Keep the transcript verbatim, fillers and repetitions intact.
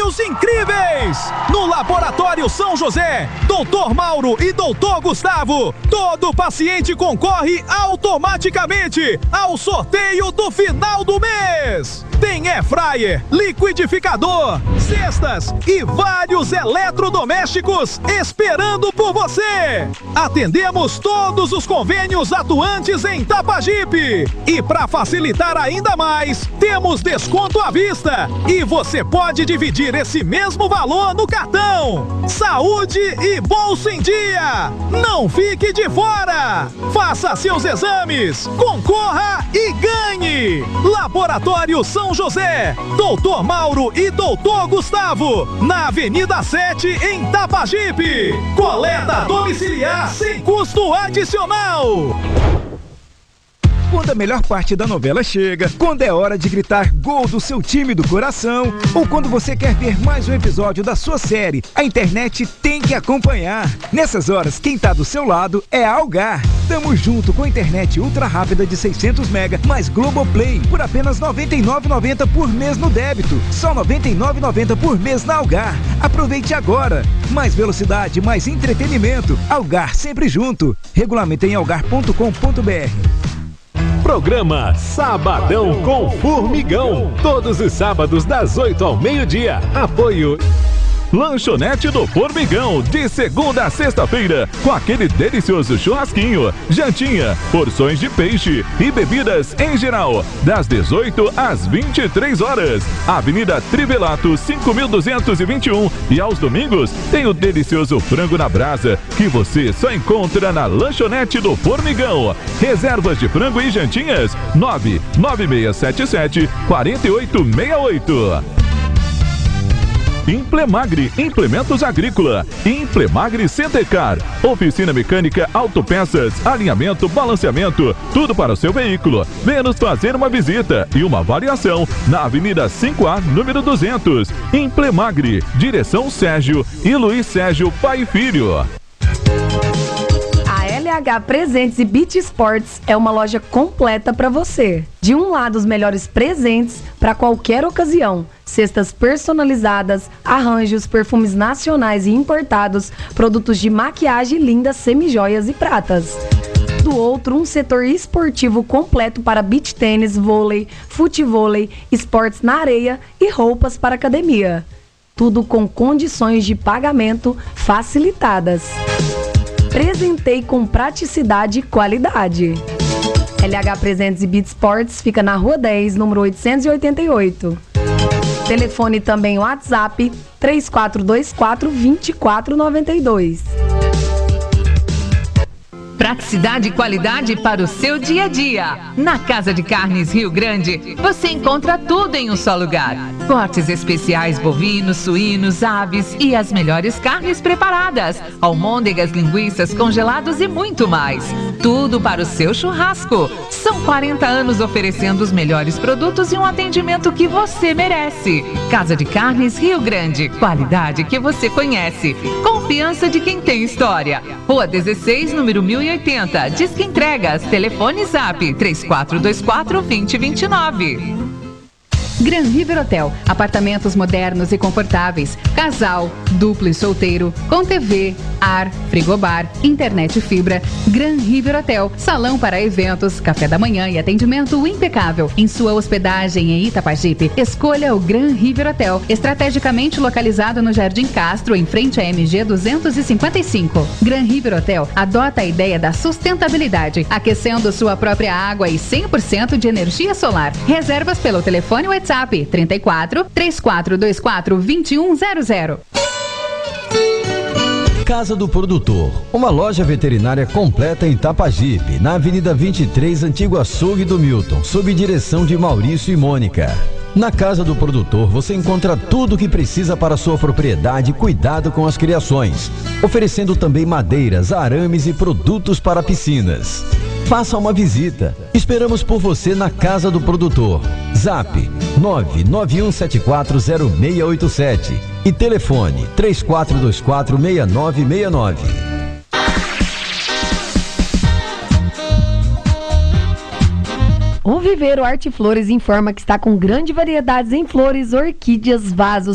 prêmios incríveis! No Laboratório São José, doutor Mauro e doutor Gustavo, todo paciente concorre automaticamente ao sorteio do final do mês! Tem air fryer, liquidificador, cestas e vários eletrodomésticos esperando por você! Atendemos todos os convênios atuantes em Tapajipe. E para facilitar ainda mais, temos desconto à vista. E você pode dividir esse mesmo valor no cartão. Saúde e bolsa em dia! Não fique de fora! Faça seus exames, concorra e ganhe! Laboratório São José, doutor Mauro e doutor Gustavo, na Avenida sete, em Tapajipe. Coleta domiciliar sem custo adicional. Quando a melhor parte da novela chega, quando é hora de gritar gol do seu time do coração, ou quando você quer ver mais um episódio da sua série, a internet tem que acompanhar. Nessas horas, quem tá do seu lado é a Algar. Tamo junto com a internet ultra rápida de seiscentos mega mais Globoplay por apenas noventa e nove reais e noventa centavos por mês no débito. Só noventa e nove reais e noventa centavos por mês na Algar. Aproveite agora. Mais velocidade, mais entretenimento. Algar sempre junto. Regulamento em algar ponto com ponto br. Programa Sabadão com Formigão. Todos os sábados das oito ao meio-dia. Apoio Lanchonete do Formigão, de segunda a sexta-feira, com aquele delicioso churrasquinho, jantinha, porções de peixe e bebidas em geral, das dezoito às vinte e três horas. Avenida Trivelato, cinco mil duzentos e vinte e um. E aos domingos tem o delicioso frango na brasa, que você só encontra na Lanchonete do Formigão. Reservas de frango e jantinhas, nove nove seis sete sete, quatro oito seis oito. Implemagre, implementos agrícola. Implemagre Centecar, oficina mecânica, autopeças, alinhamento, balanceamento, tudo para o seu veículo. Venha nos fazer uma visita e uma avaliação na Avenida cinco A, número duzentos. Implemagre, direção Sérgio e Luiz Sérgio Pai e Filho. L H Presentes e Beach Sports é uma loja completa para você. De um lado, os melhores presentes para qualquer ocasião. Cestas personalizadas, arranjos, perfumes nacionais e importados, produtos de maquiagem lindas, semijoias e pratas. Do outro, um setor esportivo completo para beach tênis, vôlei, futevôlei, esportes na areia e roupas para academia. Tudo com condições de pagamento facilitadas. Presentei com praticidade e qualidade. L H Presentes e Beach Sports fica na Rua dez, número oitocentos e oitenta e oito. Telefone também WhatsApp três quatro dois quatro, dois quatro nove dois. Praticidade e qualidade para o seu dia a dia. Na Casa de Carnes Rio Grande, você encontra tudo em um só lugar. Cortes especiais bovinos, suínos, aves e as melhores carnes preparadas. Almôndegas, linguiças, congelados e muito mais. Tudo para o seu churrasco. São quarenta anos oferecendo os melhores produtos e um atendimento que você merece. Casa de Carnes Rio Grande. Qualidade que você conhece. Confiança de quem tem história. Rua dezesseis, número mil e oitenta. Disque Entregas. Telefone Zap três quatro dois quatro, dois zero dois nove. Gran River Hotel, apartamentos modernos e confortáveis, casal, duplo e solteiro, com T V, ar, frigobar, internet e fibra. Gran River Hotel, salão para eventos, café da manhã e atendimento impecável. Em sua hospedagem em Itapajipe, escolha o Gran River Hotel, estrategicamente localizado no Jardim Castro, em frente à M G duzentos e cinquenta e cinco. Gran River Hotel adota a ideia da sustentabilidade, aquecendo sua própria água e cem por cento de energia solar. Reservas pelo telefone WhatsApp trinta e quatro, três quatro dois quatro, dois um zero zero. Casa do Produtor, uma loja veterinária completa em Itapajipe, na Avenida vinte e três, Antigo Açougue do Milton, sob direção de Maurício e Mônica. Na Casa do Produtor você encontra tudo o que precisa para sua propriedade e cuidado com as criações, oferecendo também madeiras, arames e produtos para piscinas. Faça uma visita. Esperamos por você na Casa do Produtor. Zap nove nove um sete quatro zero seis oito sete e telefone três quatro dois quatro, seis nove seis nove. O Viveiro Arte Flores informa que está com grande variedades em flores, orquídeas, vasos,